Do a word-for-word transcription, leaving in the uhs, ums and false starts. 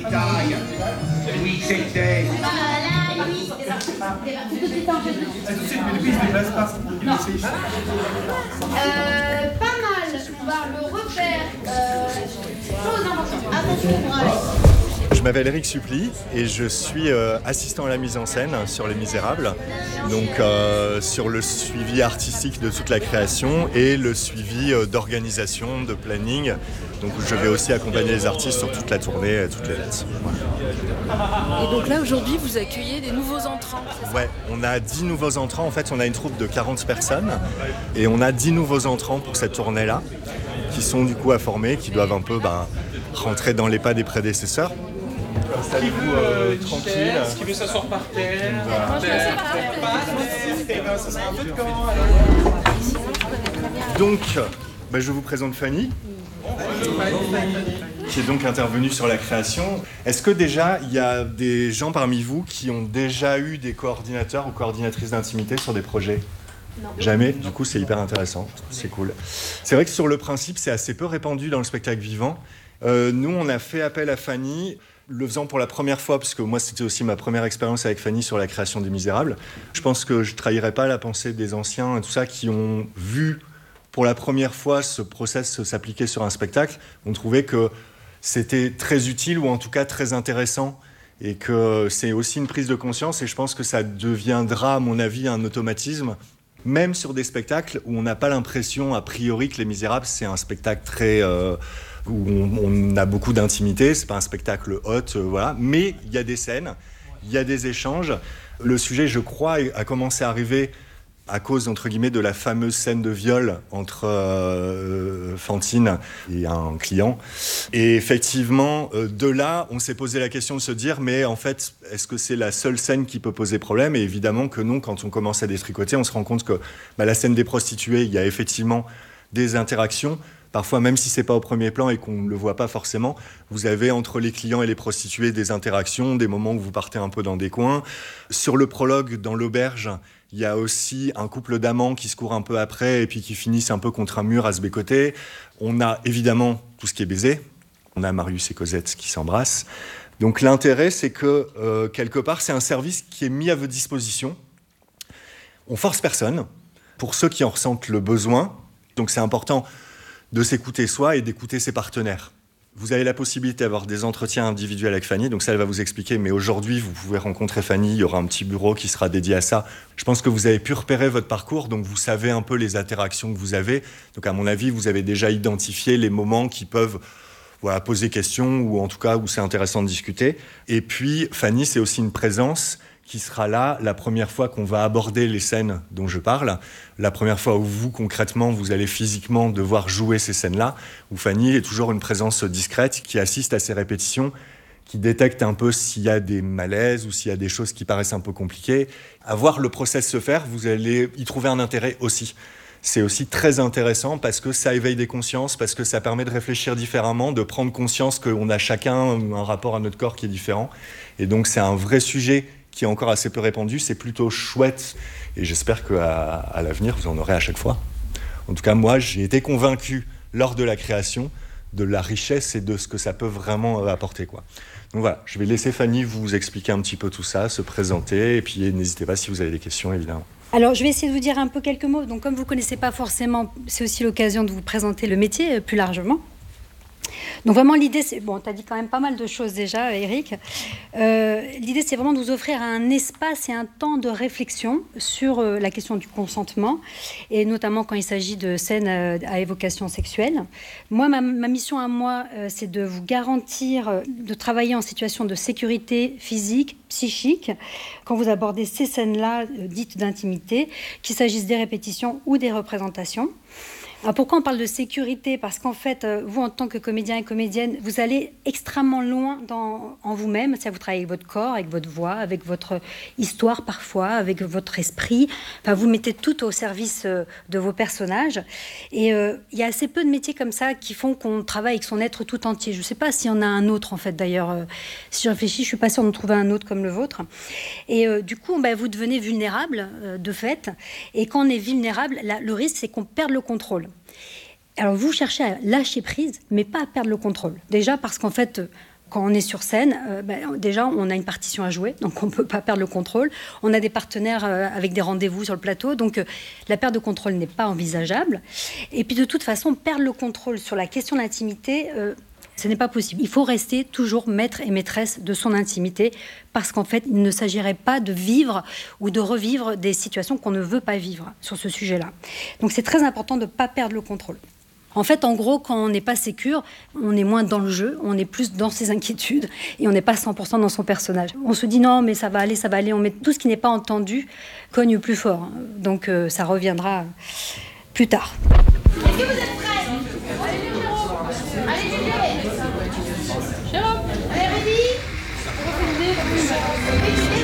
d'Italia. Oui, c'était. Euh, pas mal. On va le repère. Euh, chose importante. Attention pour Alex. Je m'appelle Eric Supply et je suis euh, assistant à la mise en scène sur Les Misérables, donc euh, sur le suivi artistique de toute la création et le suivi euh, d'organisation, de planning. Donc je vais aussi accompagner les artistes sur toute la tournée, et toutes les dates. Voilà. Et donc là aujourd'hui vous accueillez des nouveaux entrants. Ouais, on a dix nouveaux entrants. En fait, on a une troupe de quarante personnes et on a dix nouveaux entrants pour cette tournée-là, qui sont du coup à former, qui doivent un peu ben, rentrer dans les pas des prédécesseurs. Qui veut euh, tranquille, chaise, qui veut s'asseoir par terre. Moi, je vais pas. Ça sera un peu de camp. Donc, bah, je vous présente Fanny, qui est donc intervenue sur la création. Est-ce que déjà, il y a des gens parmi vous qui ont déjà eu des coordinateurs ou coordinatrices d'intimité sur des projets ? Non. Jamais. Du coup, c'est hyper intéressant. C'est cool. C'est vrai que sur le principe, c'est assez peu répandu dans le spectacle vivant. Euh, nous, on a fait appel à Fanny, le faisant pour la première fois, parce que moi, c'était aussi ma première expérience avec Fanny sur la création des Misérables. Je pense que je ne trahirais pas la pensée des anciens et tout ça qui ont vu pour la première fois ce process s'appliquer sur un spectacle. On trouvait que c'était très utile ou en tout cas très intéressant et que c'est aussi une prise de conscience et je pense que ça deviendra, à mon avis, un automatisme, même sur des spectacles où on n'a pas l'impression, a priori, que Les Misérables, c'est un spectacle très... Euh, où on, on a beaucoup d'intimité, c'est pas un spectacle hot, euh, voilà. Mais il y a des scènes, il y a des échanges. Le sujet, je crois, a commencé à arriver à cause, entre guillemets, de la fameuse scène de viol entre euh, Fantine et un client. Et effectivement, euh, de là, on s'est posé la question de se dire, mais en fait, est-ce que c'est la seule scène qui peut poser problème ? Et évidemment que non, quand on commence à détricoter, on se rend compte que bah, la scène des prostituées, il y a effectivement des interactions. Parfois, même si c'est pas au premier plan et qu'on ne le voit pas forcément, vous avez entre les clients et les prostituées des interactions, des moments où vous partez un peu dans des coins. Sur le prologue, dans l'auberge, il y a aussi un couple d'amants qui se courent un peu après et puis qui finissent un peu contre un mur à se bécoter. On a évidemment tout ce qui est baisé. On a Marius et Cosette qui s'embrassent. Donc l'intérêt, c'est que euh, quelque part, c'est un service qui est mis à votre disposition. On force personne, pour ceux qui en ressentent le besoin. Donc c'est important de s'écouter soi et d'écouter ses partenaires. Vous avez la possibilité d'avoir des entretiens individuels avec Fanny, donc ça, elle va vous expliquer, mais aujourd'hui, vous pouvez rencontrer Fanny, il y aura un petit bureau qui sera dédié à ça. Je pense que vous avez pu repérer votre parcours, donc vous savez un peu les interactions que vous avez. Donc à mon avis, vous avez déjà identifié les moments qui peuvent voilà, poser question, ou en tout cas où c'est intéressant de discuter. Et puis, Fanny, c'est aussi une présence qui sera là la première fois qu'on va aborder les scènes dont je parle, la première fois où vous, concrètement, vous allez physiquement devoir jouer ces scènes-là, où Fanny est toujours une présence discrète qui assiste à ces répétitions, qui détecte un peu s'il y a des malaises ou s'il y a des choses qui paraissent un peu compliquées. À voir le process se faire, vous allez y trouver un intérêt aussi. C'est aussi très intéressant parce que ça éveille des consciences, parce que ça permet de réfléchir différemment, de prendre conscience qu'on a chacun un rapport à notre corps qui est différent. Et donc c'est un vrai sujet qui est encore assez peu répandu, c'est plutôt chouette. Et j'espère qu'à à l'avenir, vous en aurez à chaque fois. En tout cas, moi, j'ai été convaincu lors de la création de la richesse et de ce que ça peut vraiment apporter, quoi. Donc voilà, je vais laisser Fanny vous expliquer un petit peu tout ça, se présenter, et puis n'hésitez pas si vous avez des questions, évidemment. Alors, je vais essayer de vous dire un peu quelques mots. Donc, comme vous ne connaissez pas forcément, c'est aussi l'occasion de vous présenter le métier plus largement. Donc vraiment l'idée, c'est... Bon, tu as dit quand même pas mal de choses déjà, Eric. Euh, l'idée, c'est vraiment de vous offrir un espace et un temps de réflexion sur euh, la question du consentement, et notamment quand il s'agit de scènes euh, à évocation sexuelle. Moi, ma, ma mission à moi, euh, c'est de vous garantir euh, de travailler en situation de sécurité physique, psychique, quand vous abordez ces scènes-là euh, dites d'intimité, qu'il s'agisse des répétitions ou des représentations. Alors pourquoi on parle de sécurité ? Parce qu'en fait, vous, en tant que comédien et comédienne, vous allez extrêmement loin dans, en vous-même. C'est-à-dire vous travaillez avec votre corps, avec votre voix, avec votre histoire parfois, avec votre esprit. Enfin, vous mettez tout au service de vos personnages. Et euh, il y a assez peu de métiers comme ça qui font qu'on travaille avec son être tout entier. Je ne sais pas s'il y en a un autre, en fait, d'ailleurs. Euh, si je réfléchis, je ne suis pas sûre de trouver un autre comme le vôtre. Et euh, du coup, ben, vous devenez vulnérable, euh, de fait. Et quand on est vulnérable, là, le risque, c'est qu'on perde le contrôle. Alors, vous cherchez à lâcher prise, mais pas à perdre le contrôle. Déjà parce qu'en fait, Quand on est sur scène, euh, ben, déjà, on a une partition à jouer, donc on ne peut pas perdre le contrôle. On a des partenaires euh, avec des rendez-vous sur le plateau, donc euh, la perte de contrôle n'est pas envisageable. Et puis de toute façon, perdre le contrôle sur la question de l'intimité, euh, ce n'est pas possible. Il faut rester toujours maître et maîtresse de son intimité, parce qu'en fait, il ne s'agirait pas de vivre ou de revivre des situations qu'on ne veut pas vivre sur ce sujet-là. Donc c'est très important de ne pas perdre le contrôle. En fait, en gros, quand on n'est pas sécure, on est moins dans le jeu, on est plus dans ses inquiétudes et on n'est pas cent pour cent dans son personnage. On se dit non, mais ça va aller, ça va aller. On met tout ce qui n'est pas entendu cogne plus fort. Donc euh, ça reviendra plus tard. Est-ce que vous êtes prêts? Allez, Jérôme. Allez, Juliette. Jérôme. Allez, ready?